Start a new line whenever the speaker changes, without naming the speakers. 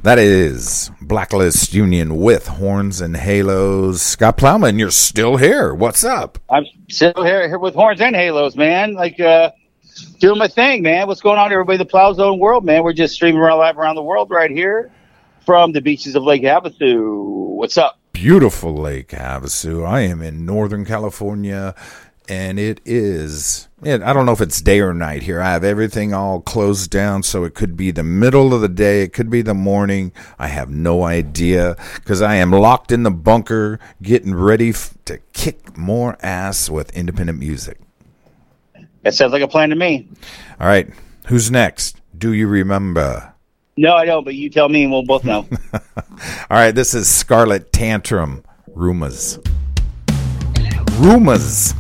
That is Blacklist Union with Horns and Halos. Scott Plowman, you're still here. What's up?
I'm still here with Horns and Halos, man. Doing my thing, man. What's going on, everybody? The Plow Zone world, man. We're just streaming live around the world right here from the beaches of Lake Havasu. What's up?
Beautiful Lake Havasu. I am in Northern California, and it is... I don't know if it's day or night here. I have everything all closed down, so it could be the middle of the day. It could be the morning. I have no idea because I am locked in the bunker getting ready to kick more ass with independent music.
That sounds like a plan to me.
All right. Who's next? Do you remember?
No, I don't, but you tell me and we'll both know.
All right. This is Scarlet Tantrum. Rumors.